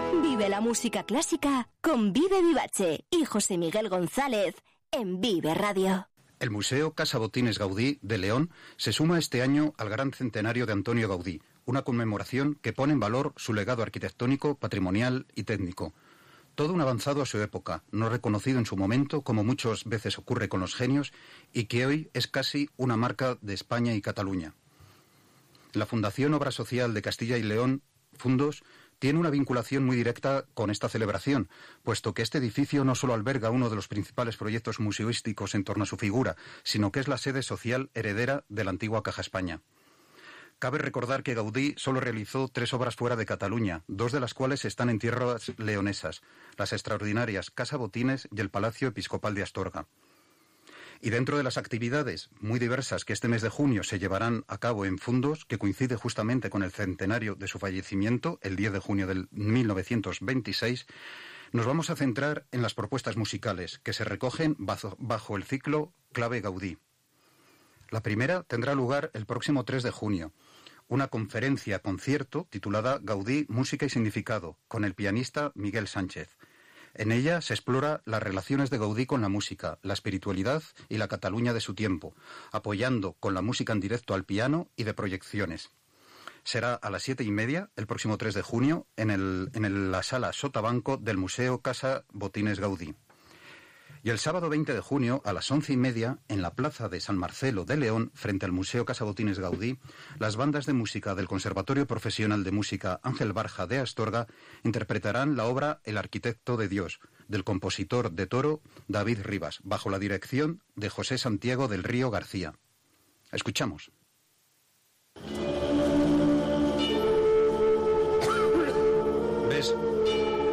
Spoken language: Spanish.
Vive la música clásica con Vive Vivace y José Miguel González en Vive Radio. El Museo Casa Botines Gaudí de León se suma este año al gran centenario de Antonio Gaudí, una conmemoración que pone en valor su legado arquitectónico, patrimonial y técnico. Todo un avanzado a su época, no reconocido en su momento, como muchas veces ocurre con los genios, y que hoy es casi una marca de España y Cataluña. La Fundación Obra Social de Castilla y León, Fundos, tiene una vinculación muy directa con esta celebración, puesto que este edificio no solo alberga uno de los principales proyectos museísticos en torno a su figura, sino que es la sede social heredera de la antigua Caja España. Cabe recordar que Gaudí solo realizó 3 obras fuera de Cataluña, 2 de las cuales están en tierras leonesas, las extraordinarias Casa Botines y el Palacio Episcopal de Astorga. Y dentro de las actividades muy diversas que este mes de junio se llevarán a cabo en Fundos, que coincide justamente con el centenario de su fallecimiento, el 10 de junio del 1926, nos vamos a centrar en las propuestas musicales que se recogen bajo el ciclo Clave Gaudí. La primera tendrá lugar el próximo 3 de junio, una conferencia-concierto titulada Gaudí, Música y Significado, con el pianista Miguel Sánchez. En ella se explora las relaciones de Gaudí con la música, la espiritualidad y la Cataluña de su tiempo, apoyando con la música en directo al piano y de proyecciones. Será a las 7:30, el próximo 3 de junio, en la sala Sotabanco del Museo Casa Botines Gaudí. Y el sábado 20 de junio, a las 11:30, en la plaza de San Marcelo de León, frente al Museo Casa Botines Gaudí, las bandas de música del Conservatorio Profesional de Música Ángel Barja de Astorga interpretarán la obra El Arquitecto de Dios, del compositor de Toro David Rivas, bajo la dirección de José Santiago del Río García. Escuchamos. ¿Ves?